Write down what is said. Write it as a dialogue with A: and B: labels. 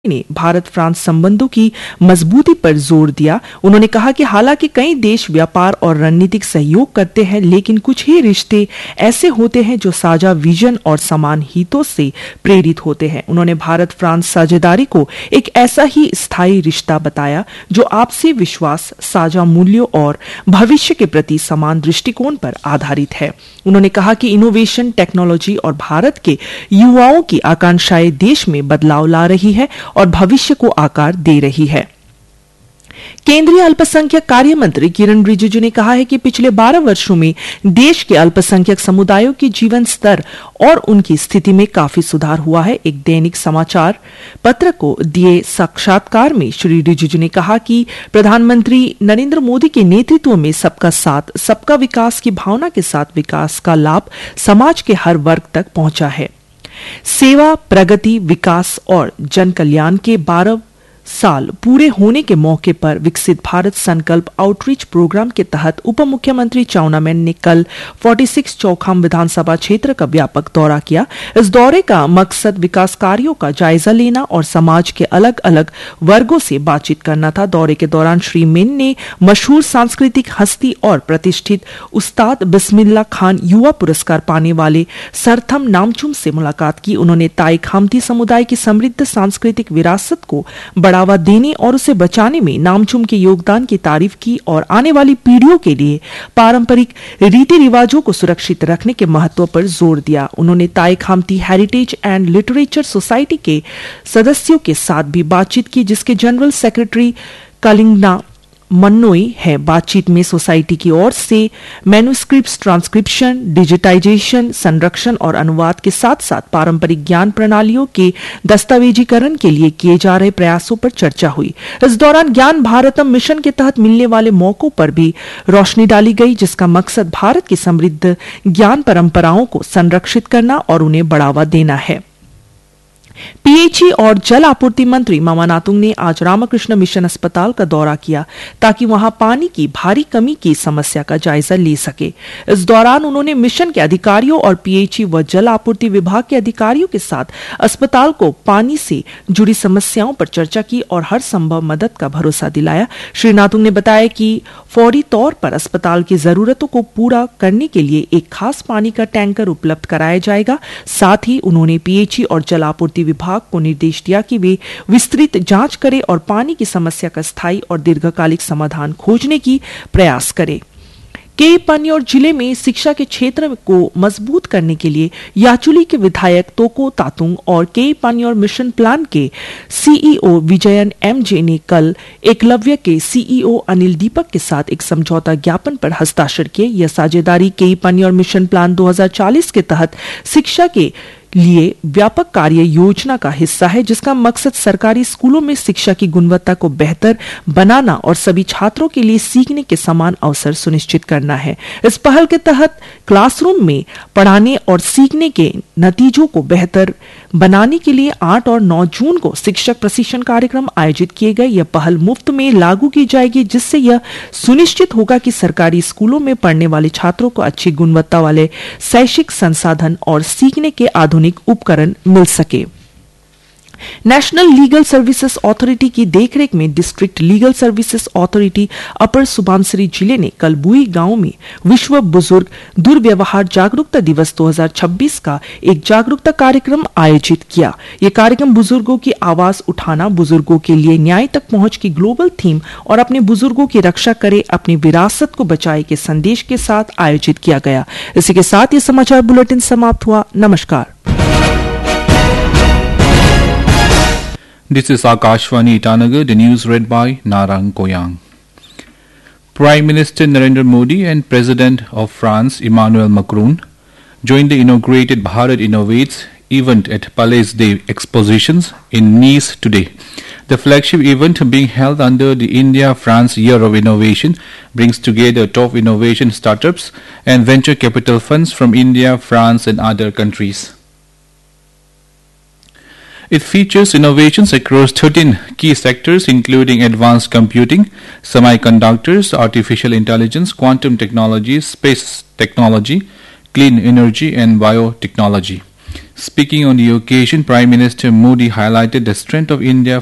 A: ने भारत फ्रांस संबंधों की मजबूती पर जोर दिया। उन्होंने कहा कि हालांकि कई देश व्यापार और रणनीतिक सहयोग करते हैं, लेकिन कुछ ही रिश्ते ऐसे होते हैं जो साझा विजन और समान हितों से प्रेरित होते हैं। उन्होंने भारत फ्रांस साझेदारी को एक ऐसा ही स्थायी रिश्ता बताया जो आपसी विश्वास, साझा मूल्यों और भविष्य के प्रति समान दृष्टिकोण पर आधारित है। उन्होंने कहा कि इनोवेशन, टेक्नोलॉजी और भारत के युवाओं की आकांक्षाएं देश में बदलाव ला रही है और भविष्य को आकार दे रही है। केंद्रीय अल्पसंख्यक कार्य मंत्री किरण रिजिजू ने कहा है कि पिछले 12 वर्षों में देश के अल्पसंख्यक समुदायों के जीवन स्तर और उनकी स्थिति में काफी सुधार हुआ है। एक दैनिक समाचार पत्र को दिए साक्षात्कार में श्री रिजिजू ने कहा कि प्रधानमंत्री नरेंद्र मोदी के नेतृत्व में सबका साथ, सबका विकास की भावना के साथ विकास का लाभ समाज के हर वर्ग तक पहुंचा है। सेवा, प्रगति, विकास और जन कल्याण के 12 साल पूरे होने के मौके पर विकसित भारत संकल्प आउटरीच प्रोग्राम के तहत उप मुख्यमंत्री चाउना मैन ने कल 46 चौखाम विधानसभा क्षेत्र का व्यापक दौरा किया। इस दौरे का मकसद विकास कार्यों का जायजा लेना और समाज के अलग अलग वर्गों से बातचीत करना था। दौरे के दौरान श्री मैन ने मशहूर सांस्कृतिक हस्ती और प्रतिष्ठित उस्ताद बिस्मिल्ला खान युवा पुरस्कार पाने वाले सरथम नामचुम से मुलाकात की। उन्होंने ताई खामती समुदाय की समृद्ध सांस्कृतिक विरासत को बढ़ावा देने और उसे बचाने में नामचुम के योगदान की तारीफ की और आने वाली पीढ़ियों के लिए पारंपरिक रीति रिवाजों को सुरक्षित रखने के महत्व पर जोर दिया। उन्होंने ताई Khamti heritage and literature society के सदस्यों के साथ भी बातचीत की, जिसके जनरल सेक्रेटरी कलिंगना मन्नोई है। बातचीत में सोसाइटी की ओर से मैन्युस्क्रिप्ट्स ट्रांसक्रिप्शन, डिजिटाइजेशन, संरक्षण और अनुवाद के साथ साथ पारंपरिक ज्ञान प्रणालियों के दस्तावेजीकरण के लिए किए जा रहे प्रयासों पर चर्चा हुई। इस दौरान ज्ञान भारतम मिशन के तहत मिलने वाले मौकों पर भी रोशनी डाली गई, जिसका मकसद भारत की समृद्ध ज्ञान परंपराओं को संरक्षित करना और उन्हें बढ़ावा देना है। पीएचई और जल आपूर्ति मंत्री मामा नातुंग ने आज रामकृष्ण मिशन अस्पताल का दौरा किया ताकि वहां पानी की भारी कमी की समस्या का जायजा ले सके। इस दौरान उन्होंने मिशन के अधिकारियों और पीएचई व जल आपूर्ति विभाग के अधिकारियों के साथ अस्पताल को पानी से जुड़ी समस्याओं पर चर्चा की और हर संभव मदद का भरोसा दिलाया। श्री नातुंग ने बताया कि फौरी तौर पर अस्पताल की जरूरतों को पूरा करने के लिए एक खास पानी का टैंकर उपलब्ध कराया जाएगा। साथ ही उन्होंने पीएचई और जल आपूर्ति विभाग को निर्देश दिया कि वे विस्तृत जांच करें और पानी की समस्या का स्थायी और दीर्घकालिक समाधान खोजने की प्रयास करें। के पन्योर जिले में शिक्षा के क्षेत्र को मजबूत करने के लिए याचुली के विधायक तोको तातुंग और के पन्योर मिशन प्लान के सीईओ विजयन एमजे ने कल एकलव्य के सीईओ अनिल दीपक के साथ एक समझौता ज्ञापन पर हस्ताक्षर किए। यह साझेदारी के पन्योर मिशन प्लान 2040 के तहत शिक्षा के लिए व्यापक कार्य योजना का हिस्सा है, जिसका मकसद सरकारी स्कूलों में शिक्षा की गुणवत्ता को बेहतर बनाना और सभी छात्रों के लिए सीखने के समान अवसर सुनिश्चित करना है। इस पहल के तहत क्लासरूम में पढ़ाने और सीखने के नतीजों को बेहतर बनाने के लिए 8 और 9 जून को शिक्षक प्रशिक्षण कार्यक्रम आयोजित किए गए। यह पहल मुफ्त में लागू की जाएगी, जिससे यह सुनिश्चित होगा कि सरकारी स्कूलों में पढ़ने वाले छात्रों को अच्छी गुणवत्ता वाले शैक्षिक संसाधन और सीखने के आधुनिक उपकरण मिल सके। नेशनल लीगल सर्विसेज अथॉरिटी की देखरेख में डिस्ट्रिक्ट लीगल सर्विसेज अथॉरिटी अपर सुबनसिरी जिले ने कल बुई गांव में विश्व बुजुर्ग दुर्व्यवहार जागरूकता दिवस 2026 का एक जागरूकता कार्यक्रम आयोजित किया। यह कार्यक्रम बुजुर्गों की आवाज उठाना, बुजुर्गों के लिए न्याय तक पहुंच की ग्लोबल थीम और अपने बुजुर्गों की रक्षा करे, अपनी विरासत को बचाए के संदेश के साथ आयोजित किया गया। इसी के साथ ये समाचार बुलेटिन समाप्त हुआ। नमस्कार।
B: This is Akashvani Itanagar, the news read by Narang Koyang. Prime Minister Narendra Modi and President of France Emmanuel Macron joined the inaugurated Bharat Innovates event at Palais des Expositions in Nice today. The flagship event, being held under the India-France Year of Innovation, brings together top innovation startups and venture capital funds from India, France and other countries. It features innovations across 13 key sectors, including advanced computing, semiconductors, artificial intelligence, quantum technology, space technology, clean energy, and biotechnology. Speaking on the occasion, Prime Minister Modi highlighted the strength of India